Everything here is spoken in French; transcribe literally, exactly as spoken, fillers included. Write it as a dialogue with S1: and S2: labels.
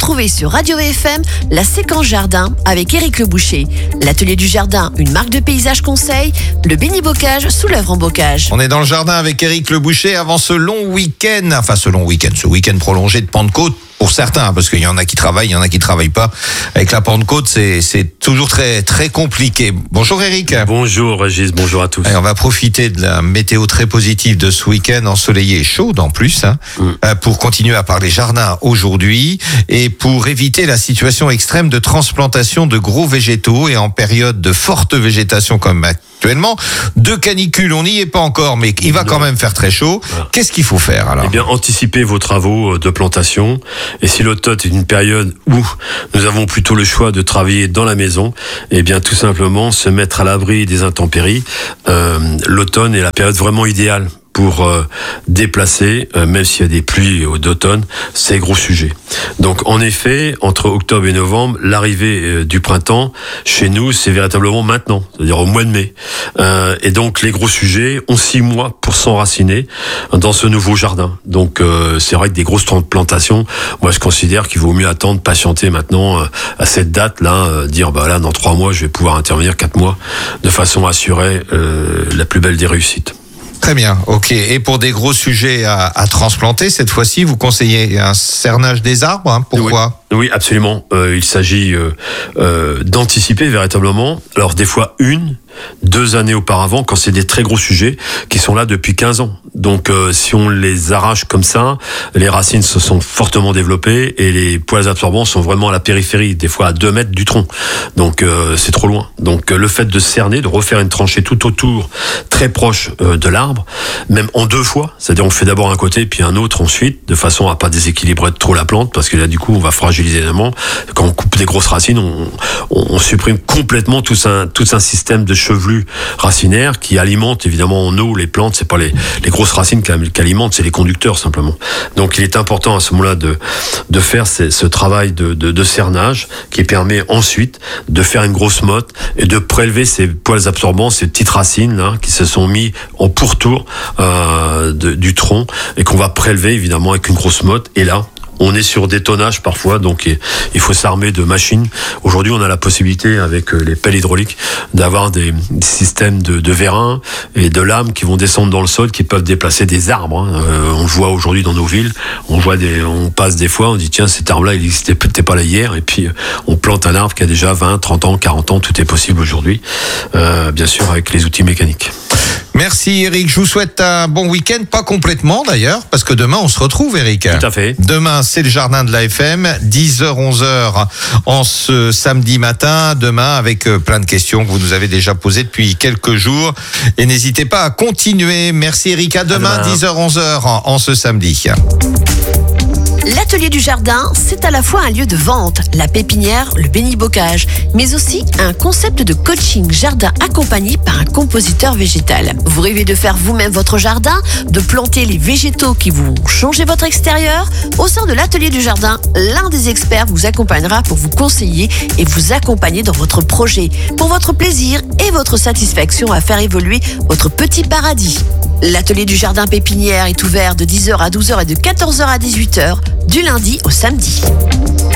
S1: retrouvez sur Radio V F M la séquence jardin avec Éric Le Boucher. L'atelier du jardin, une marque de paysage conseil, le bénibocage sous l'œuvre en bocage.
S2: On est dans le jardin avec Éric Le Boucher avant ce long week-end, enfin ce long week-end, ce week-end prolongé de Pentecôte. Pour certains, parce qu'il y en a qui travaillent, il y en a qui travaillent pas. Avec la Pentecôte, c'est, c'est toujours très, très compliqué. Bonjour Eric.
S3: Bonjour Régis, bonjour à tous.
S2: Allez, on va profiter de la météo très positive de ce week-end ensoleillé et chaud en plus, hein, mm. pour continuer à parler jardin aujourd'hui et pour éviter la situation extrême de transplantation de gros végétaux et en période de forte végétation comme actuellement, de canicule, on n'y est pas encore, mais il va non. quand même faire très chaud. Voilà. Qu'est-ce qu'il faut faire alors ?
S3: Eh bien, anticipez vos travaux de plantation. Et si l'automne est une période où nous avons plutôt le choix de travailler dans la maison, eh bien, tout simplement se mettre à l'abri des intempéries. Euh, l'automne est la période vraiment idéale pour euh, déplacer, euh, même s'il y a des pluies d'automne, ces gros sujets. Donc en effet, entre octobre et novembre, l'arrivée euh, du printemps, chez nous, c'est véritablement maintenant, c'est-à-dire au mois de mai. Euh, et donc les gros sujets ont six mois pour s'enraciner dans ce nouveau jardin. Donc euh, c'est vrai que des grosses plantations, moi je considère qu'il vaut mieux attendre, patienter maintenant euh, à cette date-là, euh, dire bah là dans trois mois je vais pouvoir intervenir, quatre mois, de façon à assurer euh, la plus belle des réussites.
S2: Très bien, ok. Et pour des gros sujets à, à transplanter, cette fois-ci, vous conseillez un cernage des arbres, hein, pourquoi ?
S3: Oui, oui, absolument. Euh, il s'agit euh, euh, d'anticiper véritablement. Alors des fois une, deux années auparavant, quand c'est des très gros sujets qui sont là depuis quinze ans. Donc euh, si on les arrache comme ça, les racines se sont fortement développées et les poils absorbants sont vraiment à la périphérie, des fois à deux mètres du tronc. Donc euh, c'est trop loin. Donc euh, le fait de cerner, de refaire une tranchée tout autour, très proche euh, de l'arbre, même en deux fois, c'est-à-dire on fait d'abord un côté puis un autre ensuite, de façon à pas déséquilibrer trop la plante, parce que là du coup on va fragiliser l'élément. Quand on coupe des grosses racines, on, on, on supprime complètement tout un, tout un système de chevelu racinaire qui alimente évidemment en eau les plantes. C'est pas les, les grosses racines qui alimentent, c'est les conducteurs simplement. Donc il est important à ce moment-là de, de faire ce, ce travail de, de, de cernage qui permet ensuite de faire une grosse motte et de prélever ces poils absorbants, ces petites racines là qui se sont mis en pourtour euh, de, du tronc et qu'on va prélever évidemment avec une grosse motte. Et là, on est sur des tonnages parfois, donc il faut s'armer de machines. Aujourd'hui, on a la possibilité, avec les pelles hydrauliques, d'avoir des systèmes de, de vérins et de lames qui vont descendre dans le sol, qui peuvent déplacer des arbres. Hein. Euh, on le voit aujourd'hui dans nos villes. On voit des, on passe des fois, on dit tiens, cet arbre-là, il n'existait peut-être pas là hier, et puis on plante un arbre qui a déjà vingt, trente ans, quarante ans. Tout est possible aujourd'hui, euh, bien sûr, avec les outils mécaniques.
S2: Merci Eric, je vous souhaite un bon week-end, pas complètement d'ailleurs, parce que demain on se retrouve Eric.
S3: Tout à fait.
S2: Demain c'est le jardin de l'A F M, dix heures onze heures en ce samedi matin, demain avec plein de questions que vous nous avez déjà posées depuis quelques jours. Et n'hésitez pas à continuer. Merci Eric, à demain, à demain. dix heures onze heures en, en ce samedi.
S1: L'atelier du jardin, c'est à la fois un lieu de vente, la pépinière, le bénibocage, mais aussi un concept de coaching jardin accompagné par un compositeur végétal. Vous rêvez de faire vous-même votre jardin, de planter les végétaux qui vont changer votre extérieur ? Au sein de l'atelier du jardin, l'un des experts vous accompagnera pour vous conseiller et vous accompagner dans votre projet, pour votre plaisir et votre satisfaction à faire évoluer votre petit paradis. L'atelier du jardin pépinière est ouvert de dix heures à douze heures et de quatorze heures à dix-huit heures, du lundi au samedi.